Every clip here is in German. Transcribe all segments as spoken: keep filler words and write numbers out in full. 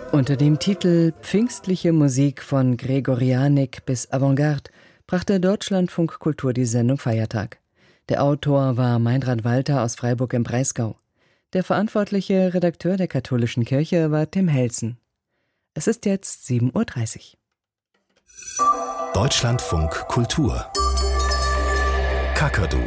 Unter dem Titel Pfingstliche Musik von Gregorianik bis Avantgarde brachte Deutschlandfunk Kultur die Sendung Feiertag. Der Autor war Meinrad Walter aus Freiburg im Breisgau. Der verantwortliche Redakteur der katholischen Kirche war Tim Helsen. Es ist jetzt sieben Uhr dreißig. Deutschlandfunk Kultur Kakadu.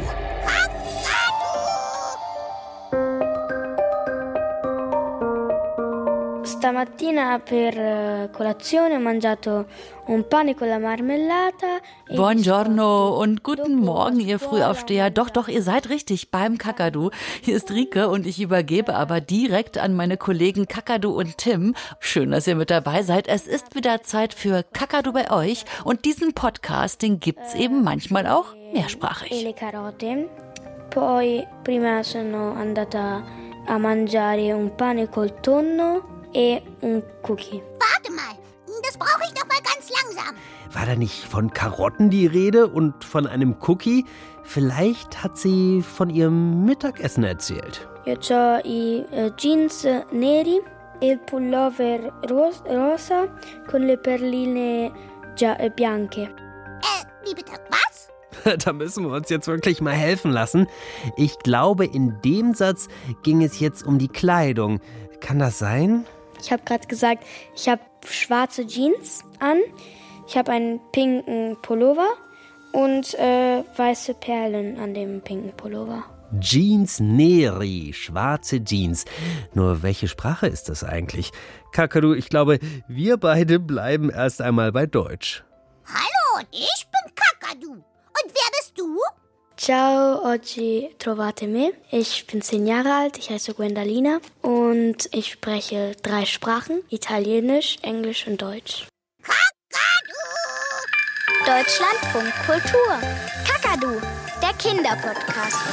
Stamattina per colazione ho mangiato un pane con la marmellata. Buongiorno und guten Morgen, ihr Frühaufsteher. Doch, doch, ihr seid richtig beim Kakadu. Hier ist Rike und ich übergebe aber direkt an meine Kollegen Kakadu und Tim. Schön, dass ihr mit dabei seid. Es ist wieder Zeit für Kakadu bei euch und diesen Podcast, den gibt's eben manchmal auch mehrsprachig. E le carote. Poi prima sono andata a mangiare un pane col tonno e un cookie. Warte mal, das brauche ich noch mal ganz langsam. War da nicht von Karotten die Rede und von einem Cookie? Vielleicht hat sie von ihrem Mittagessen erzählt. Io ho i eh, jeans neri e il pullover ros- rosa con le perline gia- eh, bianche. Äh, wie bitte, was? Da müssen wir uns jetzt wirklich mal helfen lassen. Ich glaube, in dem Satz ging es jetzt um die Kleidung. Kann das sein? Ich habe gerade gesagt, ich habe schwarze Jeans an, ich habe einen pinken Pullover und äh, weiße Perlen an dem pinken Pullover. Jeans neri, schwarze Jeans. Nur welche Sprache ist das eigentlich? Kakadu, ich glaube, wir beide bleiben erst einmal bei Deutsch. Hallo, ich bin Kakadu. Und wer bist du? Ciao, oggi trovate me. Ich bin zehn Jahre alt, ich heiße Gwendalina und ich spreche drei Sprachen, Italienisch, Englisch und Deutsch. Kakadu! Deutschlandfunk Kultur. Kakadu, der Kinderpodcast.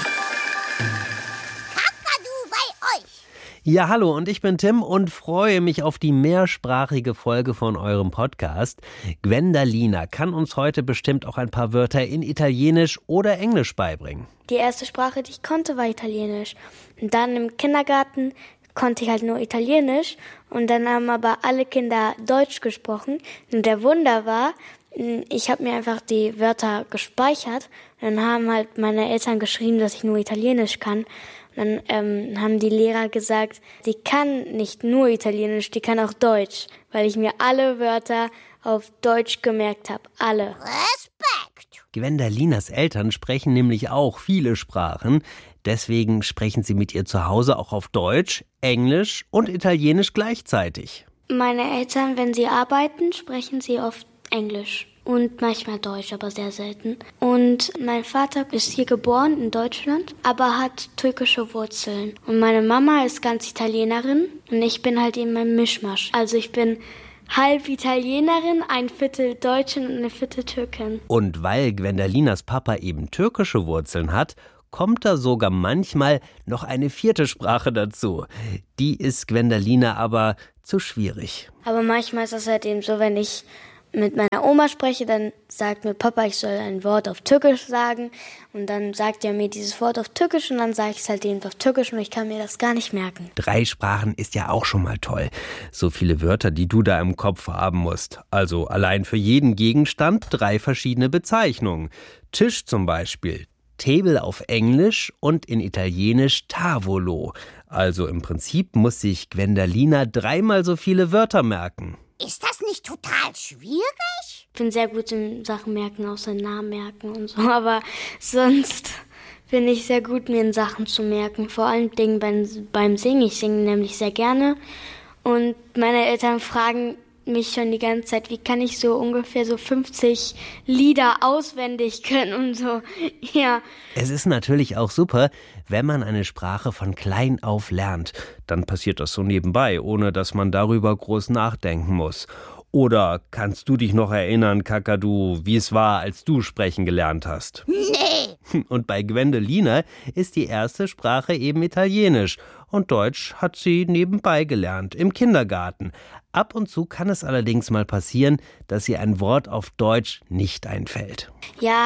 Kakadu bei euch. Ja, hallo, und ich bin Tim und freue mich auf die mehrsprachige Folge von eurem Podcast. Gwendalina kann uns heute bestimmt auch ein paar Wörter in Italienisch oder Englisch beibringen. Die erste Sprache, die ich konnte, war Italienisch. Und dann im Kindergarten konnte ich halt nur Italienisch. Und dann haben aber alle Kinder Deutsch gesprochen. Und der Wunder war, ich habe mir einfach die Wörter gespeichert. Und dann haben halt meine Eltern geschrieben, dass ich nur Italienisch kann. Dann ähm, haben die Lehrer gesagt, die kann nicht nur Italienisch, die kann auch Deutsch, weil ich mir alle Wörter auf Deutsch gemerkt habe. Alle. Respekt. Gwendalinas Eltern sprechen nämlich auch viele Sprachen. Deswegen sprechen sie mit ihr zu Hause auch auf Deutsch, Englisch und Italienisch gleichzeitig. Meine Eltern, wenn sie arbeiten, sprechen sie oft Englisch. Und manchmal Deutsch, aber sehr selten. Und mein Vater ist hier geboren in Deutschland, aber hat türkische Wurzeln. Und meine Mama ist ganz Italienerin und ich bin halt eben ein Mischmasch. Also ich bin halb Italienerin, ein Viertel Deutsche und eine Viertel Türkin. Und weil Gwendalinas Papa eben türkische Wurzeln hat, kommt da sogar manchmal noch eine vierte Sprache dazu. Die ist Gwendalina aber zu schwierig. Aber manchmal ist das halt eben so, wenn ich mit meiner Oma spreche, dann sagt mir Papa, ich soll ein Wort auf Türkisch sagen und dann sagt er mir dieses Wort auf Türkisch und dann sage ich es halt eben auf Türkisch und ich kann mir das gar nicht merken. Drei Sprachen ist ja auch schon mal toll. So viele Wörter, die du da im Kopf haben musst. Also allein für jeden Gegenstand drei verschiedene Bezeichnungen. Tisch zum Beispiel. Table auf Englisch und in Italienisch Tavolo. Also im Prinzip muss sich Gwendalina dreimal so viele Wörter merken. Ist das nicht total schwierig? Ich bin sehr gut im Sachen merken, außer Namen merken und so, aber sonst bin ich sehr gut, mir in Sachen zu merken. Vor allen Dingen beim, beim Singen. Ich singe nämlich sehr gerne und meine Eltern fragen mich schon die ganze Zeit, wie kann ich so ungefähr so fünfzig Lieder auswendig können und so, ja. Es ist natürlich auch super, wenn man eine Sprache von klein auf lernt. Dann passiert das so nebenbei, ohne dass man darüber groß nachdenken muss. Oder kannst du dich noch erinnern, Kakadu, wie es war, als du sprechen gelernt hast? Nee. Und bei Gwendalina ist die erste Sprache eben Italienisch. Und Deutsch hat sie nebenbei gelernt, im Kindergarten. Ab und zu kann es allerdings mal passieren, dass ihr ein Wort auf Deutsch nicht einfällt. Ja,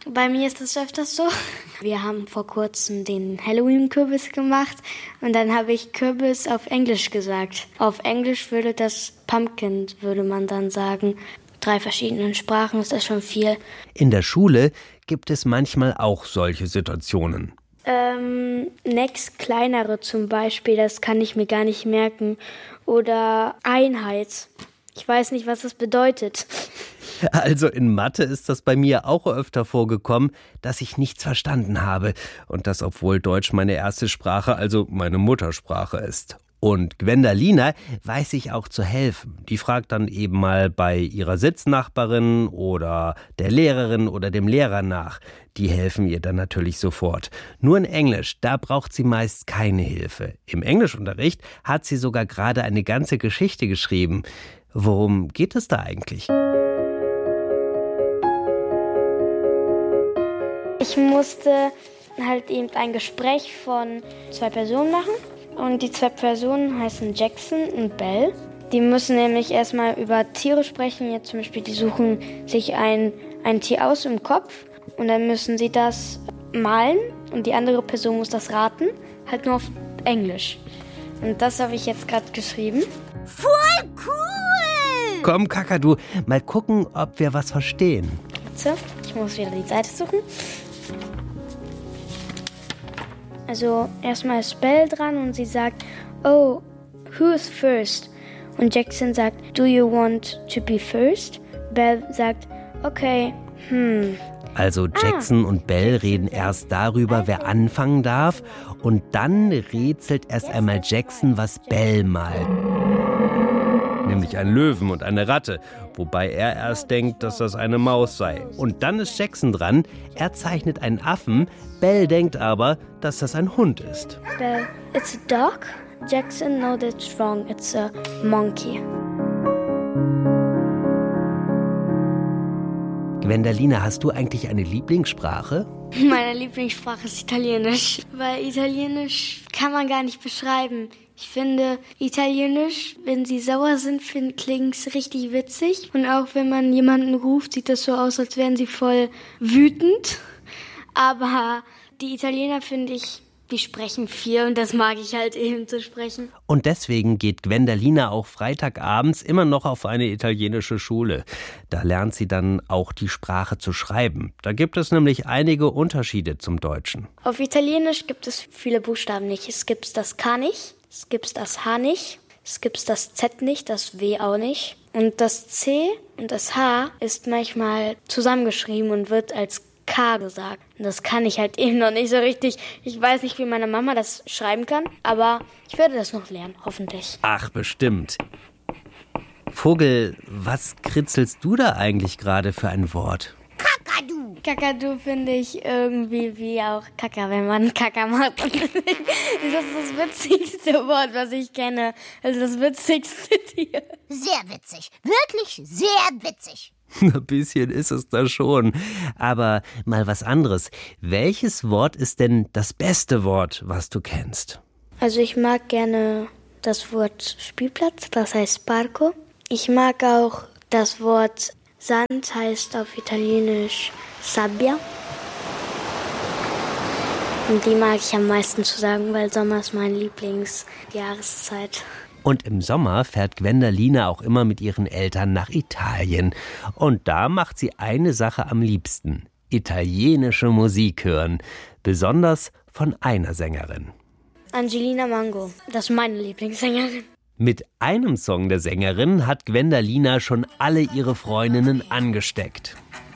Bei mir ist das öfters so. Wir haben vor kurzem den Halloween-Kürbis gemacht und dann habe ich Kürbis auf Englisch gesagt. Auf Englisch würde das Pumpkin, würde man dann sagen. Drei verschiedenen Sprachen ist das schon viel. In der Schule gibt es manchmal auch solche Situationen. Ähm, Next kleinere zum Beispiel, das kann ich mir gar nicht merken. Oder Einheit. Ich weiß nicht, was das bedeutet. Also in Mathe ist das bei mir auch öfter vorgekommen, dass ich nichts verstanden habe. Und das, obwohl Deutsch meine erste Sprache, also meine Muttersprache ist. Und Gwendalina weiß sich auch zu helfen. Die fragt dann eben mal bei ihrer Sitznachbarin oder der Lehrerin oder dem Lehrer nach. Die helfen ihr dann natürlich sofort. Nur in Englisch, da braucht sie meist keine Hilfe. Im Englischunterricht hat sie sogar gerade eine ganze Geschichte geschrieben. Worum geht es da eigentlich? Ich musste halt eben ein Gespräch von zwei Personen machen. Und die zwei Personen heißen Jackson und Belle. Die müssen nämlich erstmal über Tiere sprechen. Jetzt zum Beispiel, die suchen sich ein, ein Tier aus im Kopf. Und dann müssen sie das malen. Und die andere Person muss das raten. Halt nur auf Englisch. Und das habe ich jetzt gerade geschrieben. Voll cool! Komm, Kakadu, mal gucken, ob wir was verstehen. So, ich muss wieder die Seite suchen. Also erstmal ist Belle dran und sie sagt, oh, who is first? Und Jackson sagt, do you want to be first? Belle sagt, okay, hm. Also Jackson ah. und Belle reden erst darüber, wer anfangen darf. Und dann rätselt erst einmal Jackson, was Belle malt. Nämlich einen Löwen und eine Ratte. Wobei er erst denkt, dass das eine Maus sei. Und dann ist Jackson dran. Er zeichnet einen Affen. Belle denkt aber, dass das ein Hund ist. Belle, it's a dog. Jackson, no, that's wrong. It's a monkey. Gwendalina, hast du eigentlich eine Lieblingssprache? Meine Lieblingssprache ist Italienisch. Weil Italienisch kann man gar nicht beschreiben. Ich finde Italienisch, wenn sie sauer sind, klingt es richtig witzig. Und auch wenn man jemanden ruft, sieht das so aus, als wären sie voll wütend. Aber die Italiener, finde ich, die sprechen viel und das mag ich halt eben zu sprechen. Und deswegen geht Gwendalina auch freitagabends immer noch auf eine italienische Schule. Da lernt sie dann auch die Sprache zu schreiben. Da gibt es nämlich einige Unterschiede zum Deutschen. Auf Italienisch gibt es viele Buchstaben nicht. Es gibt das K nicht, es gibt das H nicht, es gibt das Z nicht, das W auch nicht. Und das C und das H ist manchmal zusammengeschrieben und wird als K gesagt. Und das kann ich halt eben noch nicht so richtig. Ich weiß nicht, wie meine Mama das schreiben kann, aber ich werde das noch lernen, hoffentlich. Ach, bestimmt. Vogel, was kritzelst du da eigentlich gerade für ein Wort? Kakadu. Kakadu finde ich irgendwie wie auch Kaka, wenn man Kaka macht. Das ist das witzigste Wort, was ich kenne. Also das witzigste Tier. Sehr witzig. Wirklich sehr witzig. Ein bisschen ist es da schon. Aber mal was anderes. Welches Wort ist denn das beste Wort, was du kennst? Also ich mag gerne das Wort Spielplatz, das heißt Parco. Ich mag auch das Wort Sand, heißt auf Italienisch Sabbia. Und die mag ich am meisten zu sagen, weil Sommer ist meine Lieblingsjahreszeit. Und im Sommer fährt Gwendalina auch immer mit ihren Eltern nach Italien. Und da macht sie eine Sache am liebsten: italienische Musik hören. Besonders von einer Sängerin. Angelina Mango, das ist meine Lieblingssängerin. Mit einem Song der Sängerin hat Gwendalina schon alle ihre Freundinnen angesteckt.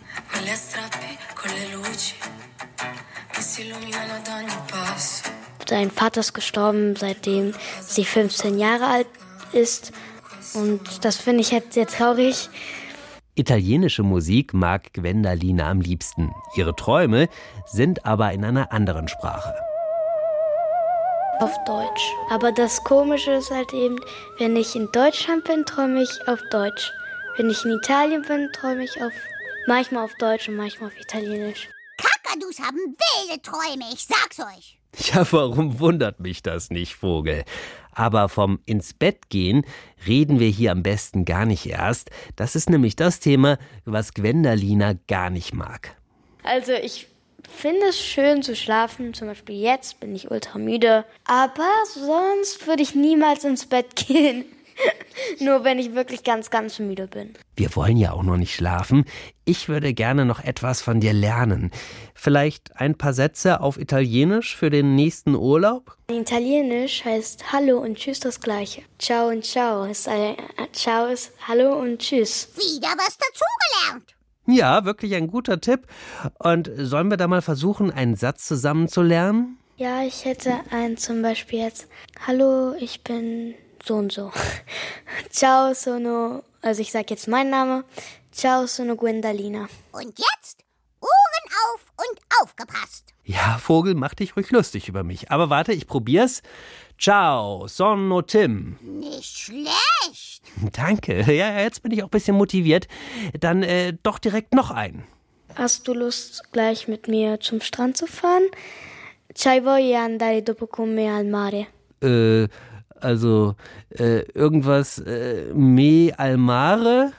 Sein Vater ist gestorben, seitdem sie fünfzehn Jahre alt ist. Und das finde ich halt sehr traurig. Italienische Musik mag Gwendalina am liebsten. Ihre Träume sind aber in einer anderen Sprache. Auf Deutsch. Aber das Komische ist halt eben, wenn ich in Deutschland bin, träume ich auf Deutsch. Wenn ich in Italien bin, träume ich auf manchmal auf Deutsch und manchmal auf Italienisch. Kakadus haben wilde Träume, ich sag's euch. Ja, warum wundert mich das nicht, Vogel? Aber vom ins Bett gehen reden wir hier am besten gar nicht erst. Das ist nämlich das Thema, was Gwendalina gar nicht mag. Also ich finde es schön zu schlafen. Zum Beispiel jetzt bin ich ultra müde. Aber sonst würde ich niemals ins Bett gehen. Nur wenn ich wirklich ganz, ganz müde bin. Wir wollen ja auch noch nicht schlafen. Ich würde gerne noch etwas von dir lernen. Vielleicht ein paar Sätze auf Italienisch für den nächsten Urlaub? In Italienisch heißt Hallo und Tschüss das Gleiche. Ciao und Ciao ist, äh, Ciao ist Hallo und Tschüss. Wieder was dazugelernt. Ja, wirklich ein guter Tipp. Und sollen wir da mal versuchen, einen Satz zusammen zu lernen? Ja, ich hätte einen zum Beispiel jetzt. Hallo, ich bin so und so. Ciao sono, also ich sag jetzt meinen Namen. Ciao sono Gwendalina. Und jetzt Ohren auf und aufgepasst. Ja, Vogel, mach dich ruhig lustig über mich. Aber warte, ich probier's. Ciao, sono Tim. Nicht schlecht. Danke. Ja, jetzt bin ich auch ein bisschen motiviert. Dann äh, doch direkt noch einen. Hast du Lust, gleich mit mir zum Strand zu fahren? C'hai voglia andare dopo con me al mare? Äh, also, äh, irgendwas, äh, me al mare?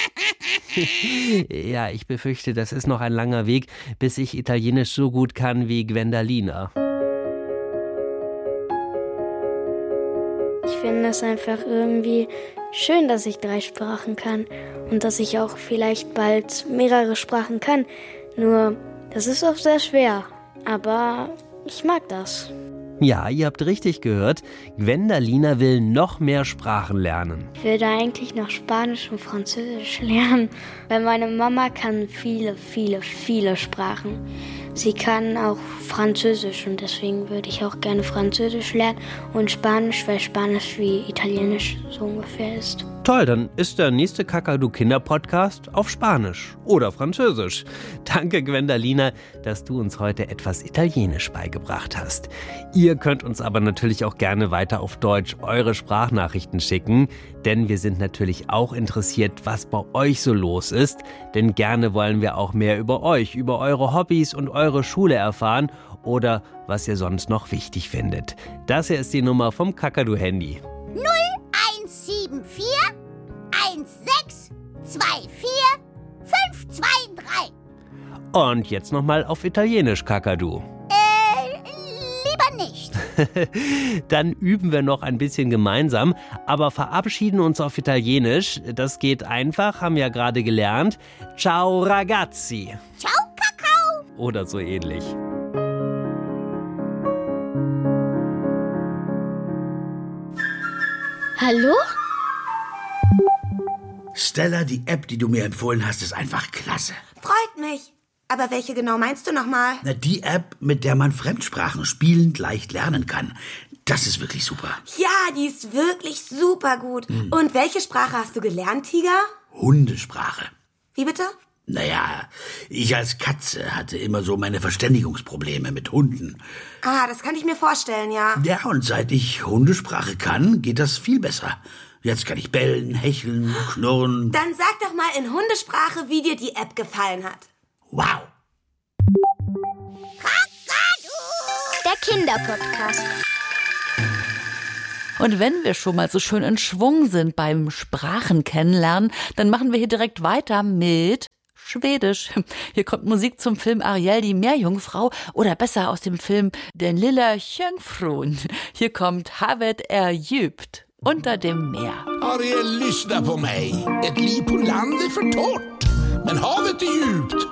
Ja, ich befürchte, das ist noch ein langer Weg, bis ich Italienisch so gut kann wie Gwendalina. Ich finde es einfach irgendwie schön, dass ich drei Sprachen kann und dass ich auch vielleicht bald mehrere Sprachen kann. Nur, das ist auch sehr schwer, aber ich mag das. Ja, ihr habt richtig gehört, Gwendalina will noch mehr Sprachen lernen. Ich würde eigentlich noch Spanisch und Französisch lernen, weil meine Mama kann viele, viele, viele Sprachen. Sie kann auch Französisch und deswegen würde ich auch gerne Französisch lernen und Spanisch, weil Spanisch wie Italienisch so ungefähr ist. Toll, dann ist der nächste Kakadu-Kinder-Podcast auf Spanisch oder Französisch. Danke, Gwendalina, dass du uns heute etwas Italienisch beigebracht hast. Ihr könnt uns aber natürlich auch gerne weiter auf Deutsch eure Sprachnachrichten schicken, denn wir sind natürlich auch interessiert, was bei euch so los ist. Denn gerne wollen wir auch mehr über euch, über eure Hobbys und eure Schule erfahren oder was ihr sonst noch wichtig findet. Das hier ist die Nummer vom Kakadu-Handy. null eins sieben vier eins sechs zwei vier fünf zwei drei. Und jetzt nochmal auf Italienisch, Kakadu. Äh, lieber nicht. Dann üben wir noch ein bisschen gemeinsam, aber verabschieden uns auf Italienisch. Das geht einfach, haben wir ja gerade gelernt. Ciao ragazzi. Ciao, Kakao. Oder so ähnlich. Hallo? Stella, die App, die du mir empfohlen hast, ist einfach klasse. Freut mich. Aber welche genau meinst du nochmal? Na, die App, mit der man Fremdsprachen spielend leicht lernen kann. Das ist wirklich super. Ja, die ist wirklich super gut. Hm. Und welche Sprache hast du gelernt, Tiger? Hundesprache. Wie bitte? Naja, ich als Katze hatte immer so meine Verständigungsprobleme mit Hunden. Ah, das kann ich mir vorstellen, ja. Ja, und seit ich Hundesprache kann, geht das viel besser. Jetzt kann ich bellen, hecheln, knurren. Dann sag doch mal in Hundesprache, wie dir die App gefallen hat. Wow. Der Kinderpodcast. Und wenn wir schon mal so schön in Schwung sind beim Sprachen kennenlernen, dann machen wir hier direkt weiter mit Schwedisch. Hier kommt Musik zum Film Ariel, die Meerjungfrau, oder besser aus dem Film Den lilla Jungfrun. Hier kommt Havet er djupt, unter dem Meer. Ariel, lyssna på mig. Ett liv på land är för torrt, men havet är djupt.